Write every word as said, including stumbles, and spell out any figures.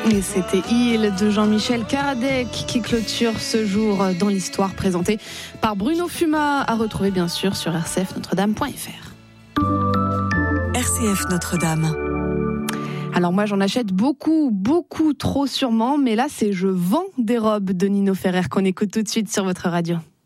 Et c'était Il de Jean-Michel Karadec qui clôture ce jour dans l'histoire présentée par Bruno Fumat, à retrouver bien sûr sur r c f notre dame point f r. R C F Notre-Dame. Alors moi j'en achète beaucoup, beaucoup trop sûrement, mais là c'est Je vends des robes de Nino Ferrer qu'on écoute tout de suite sur votre radio.